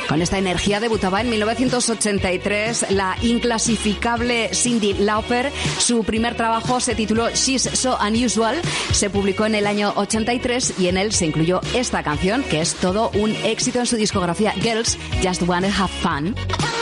Con esta energía debutaba en 1983 la inclasificable Cyndi Lauper. Su primer trabajo se tituló She's So Unusual. Se publicó en el año 83 y en él se incluyó esta canción, que es todo un éxito en su discografía, Girls Just Wanna Have Fun.